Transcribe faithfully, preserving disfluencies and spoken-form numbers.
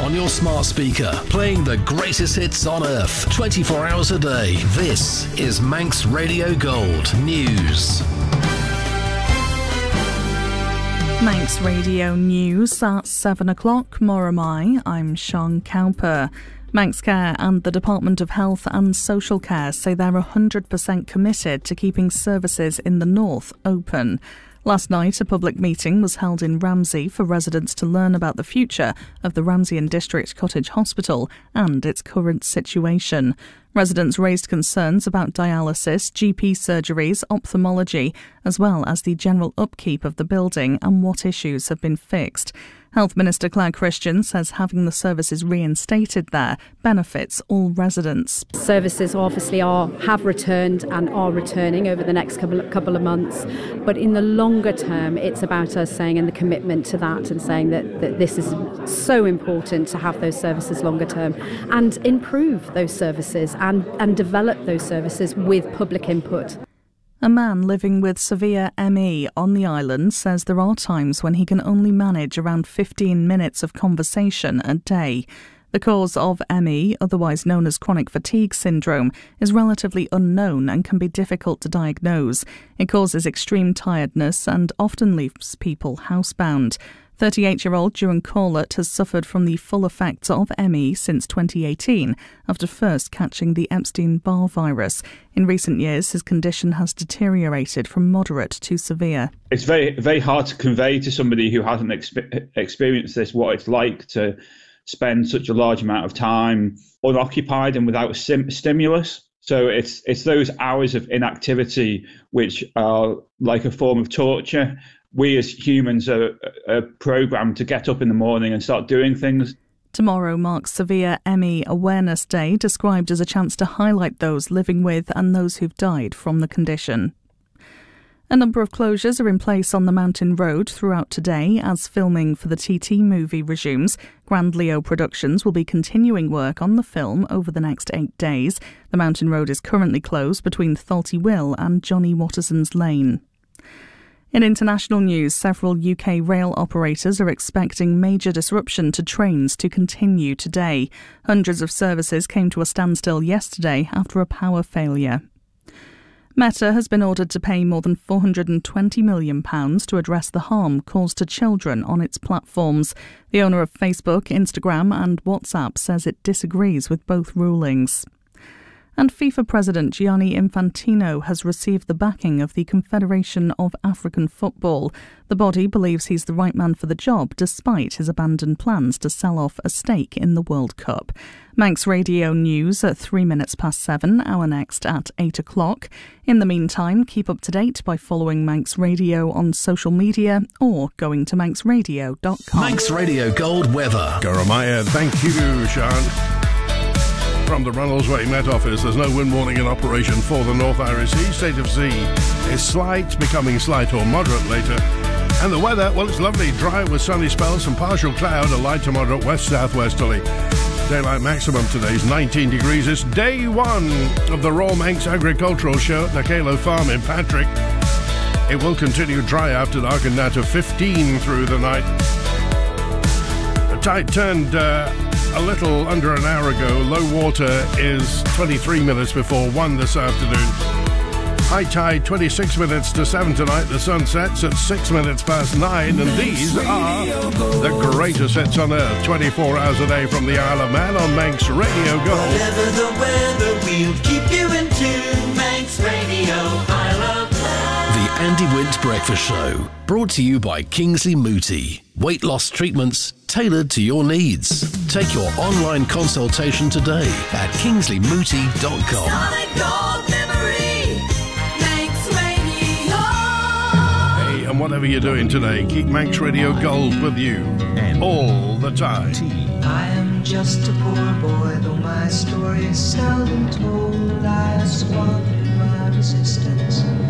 on your smart speaker, playing the greatest hits on earth, twenty-four hours a day. This is Manx Radio Gold News. Manx Radio News at seven o'clock. Moramai, I'm Sean Cowper. Manx Care and the Department of Health and Social Care say they're one hundred percent committed to keeping services in the north open. Last night, a public meeting was held in Ramsey for residents to learn about the future of the Ramsey and District Cottage Hospital and its current situation. Residents raised concerns about dialysis, G P surgeries, ophthalmology, as well as the general upkeep of the building and what issues have been fixed. Health Minister Claire Christian says having the services reinstated there benefits all residents. Services obviously are have returned and are returning over the next couple of, couple of months, but in the longer term it's about us saying and the commitment to that and saying that, that this is so important to have those services longer term and improve those services and, and develop those services with public input. A man living with severe M E on the island says there are times when he can only manage around fifteen minutes of conversation a day. The cause of M E, otherwise known as chronic fatigue syndrome, is relatively unknown and can be difficult to diagnose. It causes extreme tiredness and often leaves people housebound. thirty-eight-year-old Duran Corlett has suffered from the full effects of M E since twenty eighteen, after first catching the Epstein-Barr virus. In recent years, his condition has deteriorated from moderate to severe. It's very, very hard to convey to somebody who hasn't exp- experienced this what it's like to spend such a large amount of time unoccupied and without sim- stimulus. So it's it's those hours of inactivity which are like a form of torture. We as humans are, are programmed to get up in the morning and start doing things. Tomorrow marks Severe M E Awareness Day, described as a chance to highlight those living with and those who've died from the condition. A number of closures are in place on the Mountain Road throughout today as filming for the T T movie resumes. Grand Leo Productions will be continuing work on the film over the next eight days. The Mountain Road is currently closed between Thalty Will and Johnny Watterson's Lane. In international news, several U K rail operators are expecting major disruption to trains to continue today. Hundreds of services came to a standstill yesterday after a power failure. Meta has been ordered to pay more than four hundred twenty million pounds to address the harm caused to children on its platforms. The owner of Facebook, Instagram and WhatsApp says it disagrees with both rulings. And FIFA President Gianni Infantino has received the backing of the Confederation of African Football. The body believes he's the right man for the job, despite his abandoned plans to sell off a stake in the World Cup. Manx Radio News at three minutes past seven, our next at eight o'clock. In the meantime, keep up to date by following Manx Radio on social media or going to manx radio dot com. Manx Radio Gold weather. Goromaya, thank you, Sean. From the Runnels Way Met Office, there's no wind warning in operation for the North Irish Sea. State of sea is slight, becoming slight or moderate later. And the weather, well, it's lovely, dry with sunny spells, some partial cloud, a light to moderate west-southwesterly. Daylight maximum today is nineteen degrees. It's day one of the Royal Manx Agricultural Show at Nakalo Farm in Patrick. It will continue dry after dark and down to fifteen through the night. The tide turned uh, a little under an hour ago. Low water is twenty-three minutes before one this afternoon. High tide twenty-six minutes to seven tonight. The sun sets at six minutes past nine. And these are the greatest hits on earth. twenty-four hours a day from the Isle of Man on Manx Radio Gold. Whatever the weather, we'll keep you in tune. Manx Radio, Isle of Man. The Andy Wint Breakfast Show, brought to you by Kingsley Mooti. Weight loss treatments tailored to your needs. Take your online consultation today at kingsley mooti dot com. Solid gold memory, Manx Radio. Hey, and whatever you're doing today, keep Manx Radio Gold with you all the time. I am just a poor boy, though my story is seldom told. I squandered my resistance.